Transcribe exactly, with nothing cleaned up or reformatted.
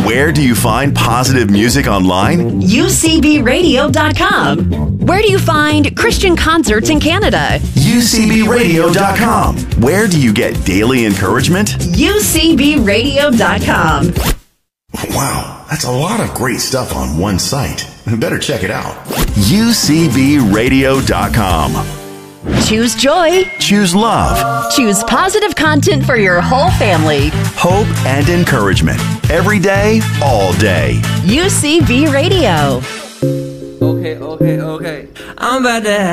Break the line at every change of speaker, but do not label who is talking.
Where do you find positive music online?
U C B radio dot com.
Where do you find Christian concerts in Canada?
U C B radio dot com. Where do you get daily encouragement?
U C B radio dot com.
Wow, that's a lot of great stuff on one site. Better check it out. U C B radio dot com.
Choose joy.
Choose love.
Choose positive content for your whole family.
Hope and encouragement. Every day, all day.
U C B Radio.
Okay, okay, okay. I'm about to